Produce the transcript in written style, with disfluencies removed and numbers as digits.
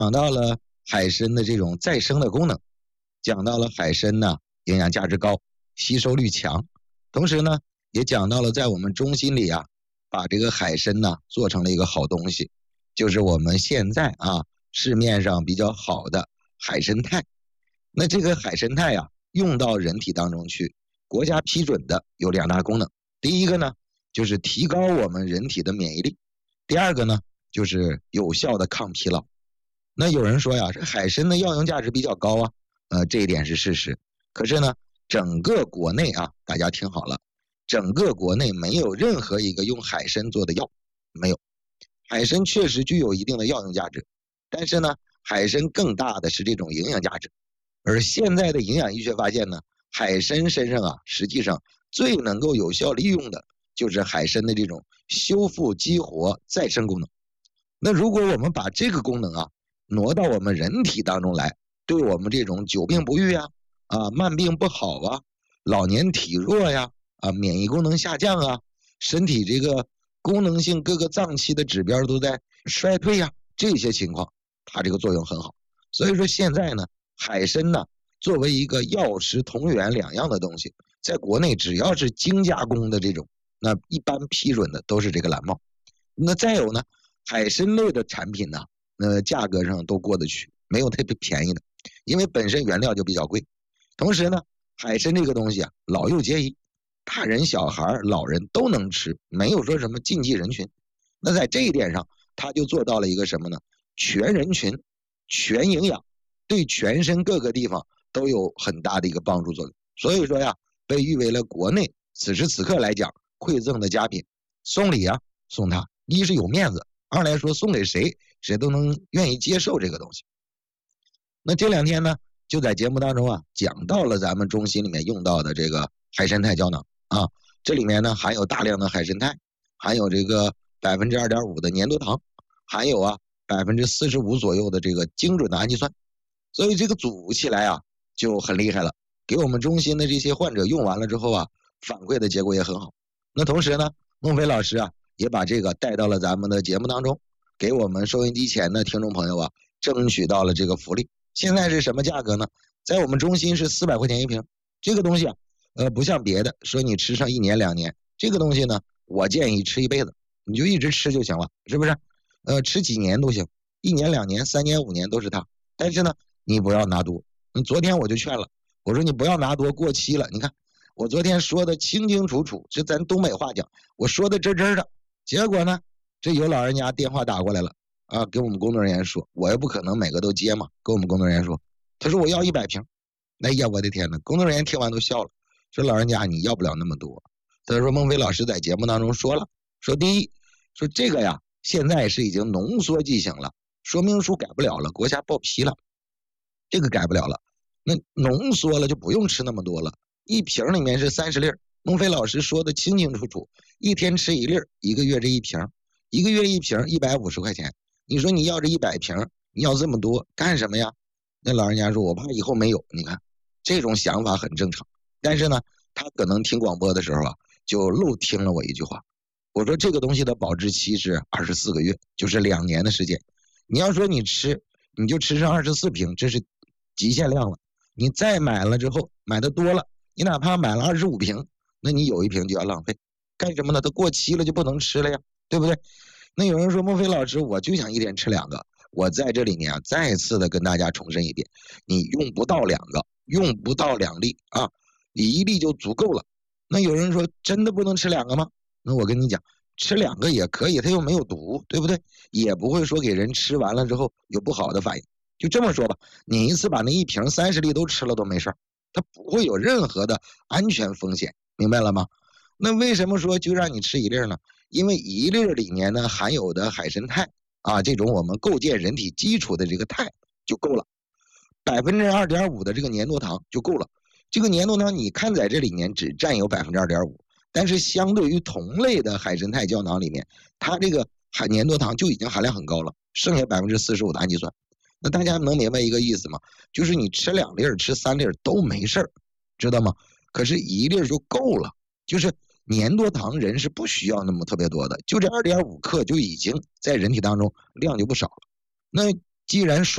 讲到了海参的这种再生的功能，讲到了海参呢营养价值高，吸收率强，同时呢也讲到了在我们中心里啊，把这个海参呢做成了一个好东西，就是我们现在市面上比较好的海参肽。那这个海参肽用到人体当中去，国家批准的有2大功能。第一个呢就是提高我们人体的免疫力，第二个呢就是有效的抗疲劳。那有人说呀，这海参的药用价值比较高这一点是事实。可是呢，整个国内大家听好了，整个国内没有任何一个用海参做的药，没有。海参确实具有一定的药用价值，但是呢，海参更大的是这种营养价值。而现在的营养医学发现呢，海参身上实际上最能够有效利用的就是海参的这种修复、激活、再生功能。那如果我们把这个功能挪到我们人体当中来，对我们这种久病不愈慢病不好老年体弱免疫功能下降身体这个功能性各个脏器的指标都在衰退这些情况，它这个作用很好。所以说现在呢，海参呢作为一个药食同源两样的东西，在国内只要是精加工的这种，那一般批准的都是这个蓝帽。那再有呢，海参类的产品呢，价格上都过得去，没有特别便宜的，因为本身原料就比较贵。同时呢，海参这个东西老幼皆宜，大人小孩老人都能吃，没有说什么禁忌人群。那在这一点上，他就做到了一个什么呢？全人群、全营养，对全身各个地方都有很大的一个帮助作用。所以说被誉为了国内此时此刻来讲馈赠的佳品。送礼送他，一是有面子，二来说送给谁谁都能愿意接受这个东西。那这2天呢，就在节目当中讲到了咱们中心里面用到的这个海参肽胶囊这里面呢含有大量的海参肽，含有这个 2.5% 的粘多糖，含有45%左右的这个精准的氨基酸。所以这个组起来就很厉害了，给我们中心的这些患者用完了之后反馈的结果也很好。那同时呢，孟非老师也把这个带到了咱们的节目当中，给我们收音机前的听众朋友争取到了这个福利。现在是什么价格呢？在我们中心是400块钱一瓶。这个东西不像别的说你吃上1年2年，这个东西呢，我建议吃一辈子，你就一直吃就行了，是不是？吃几年都行，1年2年3年5年都是它。但是呢，你不要拿多。昨天我就劝了，我说你不要拿多，过期了。你看我昨天说的清清楚楚，这咱东北话讲，我说的真真的。结果呢，这有老人家电话打过来了跟我们工作人员说，我也不可能每个都接嘛，跟我们工作人员说，他说我要100瓶。哎呀，我的天哪！工作人员听完都笑了，说老人家你要不了那么多。他说孟非老师在节目当中说了，说第一，说这个现在是已经浓缩剂型了，说明书改不了了，国家报批了，这个改不了了。那浓缩了就不用吃那么多了，一瓶里面是30粒，孟非老师说的清清楚楚，一天吃1粒，1个月这一瓶，1个月一瓶150块钱。你说你要这100瓶，你要这么多干什么呀？那老人家说我怕以后没有。你看这种想法很正常，但是呢他可能听广播的时候就漏听了我一句话。我说这个东西的保质期是24个月，就是2年的时间。你要说你吃，你就吃上24瓶，这是极限量了。你再买了之后，买的多了，你哪怕买了25瓶，那你有1瓶就要浪费，干什么呢？它过期了就不能吃了呀，对不对？那有人说孟非老师，我就想一天吃2个。我在这里面再次的跟大家重申一遍，你用不到2个，用不到2粒1粒就足够了。那有人说真的不能吃2个吗？那我跟你讲，吃2个也可以，它又没有毒，对不对？也不会说给人吃完了之后有不好的反应。就这么说吧，你一次把那1瓶30粒都吃了都没事，它不会有任何的安全风险，明白了吗？那为什么说就让你吃1粒呢？因为1粒里面呢含有的海参肽这种我们构建人体基础的这个肽就够了，2.5%的这个粘多糖就够了。这个粘多糖你看在这里面只占有 2.5%， 但是相对于同类的海参肽胶囊里面，它这个粘多糖就已经含量很高了，剩下 45% 的氨基酸。那大家能明白一个意思吗？就是你吃2粒吃3粒都没事儿，知道吗？可是1粒就够了，就是粘多糖人是不需要那么特别多的，就这 2.5 克就已经在人体当中量就不少了。那既然说